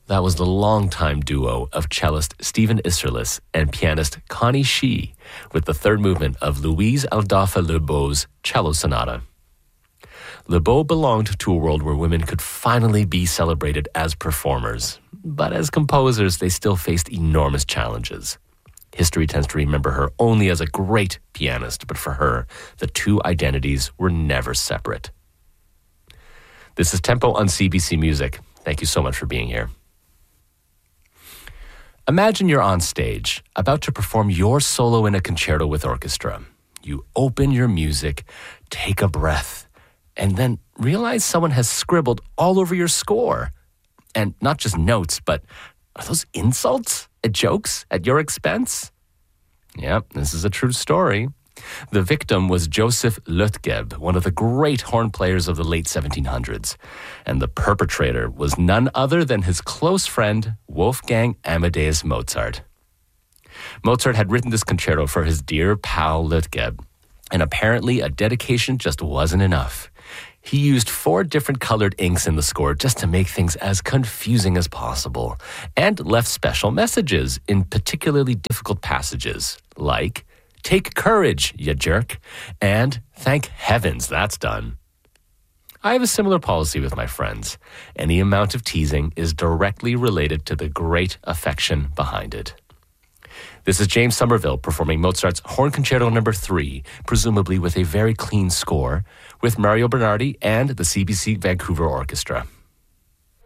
That was the longtime duo of cellist Stephen Isserlis and pianist Connie Shee with the third movement of Louise Adolphe Lebeau's Cello Sonata. Lebeau belonged to a world where women could finally be celebrated as performers, but as composers, they still faced enormous challenges. History tends to remember her only as a great pianist, but for her, the two identities were never separate. This is Tempo on CBC Music. Thank you so much for being here. Imagine you're on stage, about to perform your solo in a concerto with orchestra. You open your music, take a breath, and then realize someone has scribbled all over your score. And not just notes, but are those insults and jokes at your expense? Yep, this is a true story. The victim was Joseph Lötgeb, one of the great horn players of the late 1700s. And the perpetrator was none other than his close friend, Wolfgang Amadeus Mozart. Mozart had written this concerto for his dear pal Lötgeb, and apparently a dedication just wasn't enough. He used 4 different colored inks in the score just to make things as confusing as possible, and left special messages in particularly difficult passages, like, "Take courage, you jerk," and "Thank heavens that's done." I have a similar policy with my friends. Any amount of teasing is directly related to the great affection behind it. This is James Somerville performing Mozart's Horn Concerto No. 3, presumably with a very clean score, with Mario Bernardi and the CBC Vancouver Orchestra.